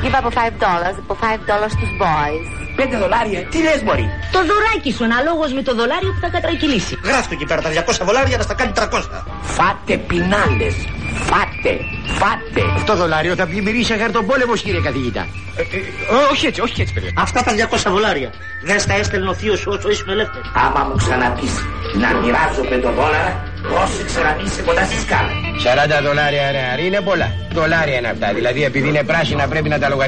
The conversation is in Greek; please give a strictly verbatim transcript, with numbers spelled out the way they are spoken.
Είπα από πέντε δολάρια, από πέντε δολάρια στους boys. Πέντε δολάρια, τι λες μωρή? Το δωράκι σου αναλόγως με το δολάριο που θα κατρακυλήσει. Γράφτο εκεί πέρα τα διακόσια δολάρια να στα κάνει τριακόσια. Φάτε πινάλες, φάτε, φάτε. Αυτό δολάριο θα πλημμυρίσει αγαρτοπόλεμος, κύριε καθηγητά. Ε, ε, όχι έτσι, όχι έτσι, παιδιά. Αυτά τα διακόσια δολάρια δεν στα έστελνε ο θείος σου όσο ήσουν ελεύθεροι. Άμα μου ξαναπείς να μοιράζω πέντε δολάρια, πρόσεξε να μην είσαι κοντά στη σκάλα. σαράντα δολάρια ρε, είναι πολλά. Δολάρια είναι αυτά. Δηλαδή επειδή είναι πράσινα πρέπει να τα λογαριάσουμε.